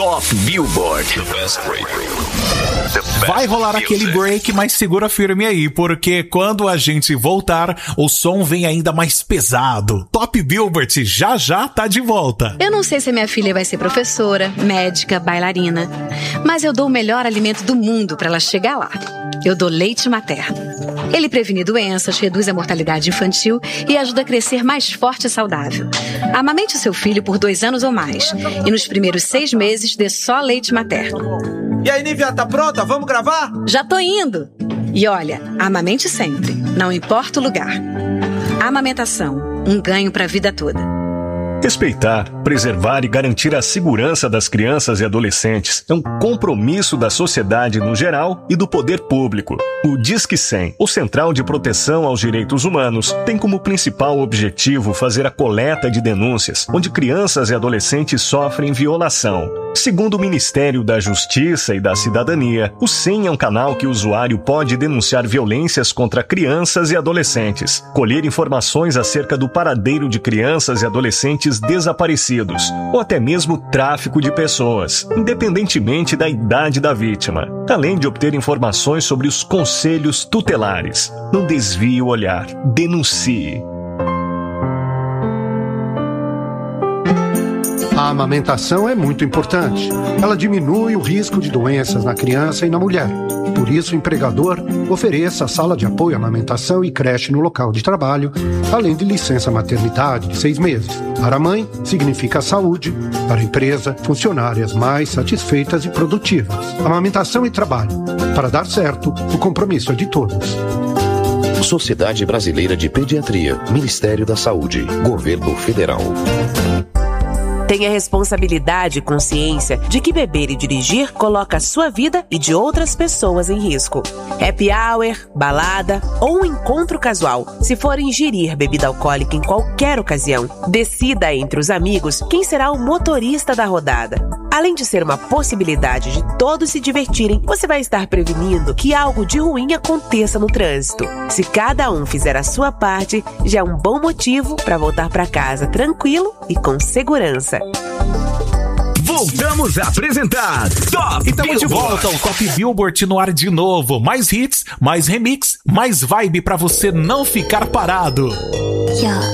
Top Billboard. The best radio. Vai rolar aquele break, mas segura firme aí, porque quando a gente voltar, o som vem ainda mais pesado. Top Billboard já tá de volta. Eu não sei se a minha filha vai ser professora, médica, bailarina, mas eu dou o melhor alimento do mundo para ela chegar lá. Eu dou leite materno. Ele previne doenças, reduz a mortalidade infantil e ajuda a crescer mais forte e saudável. Amamente o seu filho por 2 anos ou mais. E nos primeiros 6 meses, dê só leite materno. E aí, Nívia, tá pronta? Vamos gravar? Já tô indo. E olha, amamente sempre, não importa o lugar. Amamentação, um ganho para a vida toda. Respeitar, preservar e garantir a segurança das crianças e adolescentes é um compromisso da sociedade no geral e do poder público. O Disque 100, o Central de Proteção aos Direitos Humanos, tem como principal objetivo fazer a coleta de denúncias onde crianças e adolescentes sofrem violação. Segundo o Ministério da Justiça e da Cidadania, o 100 é um canal que o usuário pode denunciar violências contra crianças e adolescentes, colher informações acerca do paradeiro de crianças e adolescentes desaparecidos, ou até mesmo tráfico de pessoas, independentemente da idade da vítima, além de obter informações sobre os conselhos tutelares. Não desvie o olhar, denuncie. A amamentação é muito importante. Ela diminui o risco de doenças na criança e na mulher. Por isso, o empregador ofereça sala de apoio à amamentação e creche no local de trabalho, além de licença maternidade de 6 meses. Para a mãe, significa saúde. Para a empresa, funcionárias mais satisfeitas e produtivas. Amamentação e trabalho. Para dar certo, o compromisso é de todos. Sociedade Brasileira de Pediatria, Ministério da Saúde, Governo Federal. Tenha responsabilidade e consciência de que beber e dirigir coloca a sua vida e de outras pessoas em risco. Happy hour, balada ou um encontro casual. Se for ingerir bebida alcoólica em qualquer ocasião, decida entre os amigos quem será o motorista da rodada. Além de ser uma possibilidade de todos se divertirem, você vai estar prevenindo que algo de ruim aconteça no trânsito. Se cada um fizer a sua parte, já é um bom motivo para voltar para casa tranquilo e com segurança. Voltamos a apresentar Top Estamos de volta ao Top Billboard no ar de novo. Mais hits, mais remix, mais vibe pra você não ficar parado. Yeah.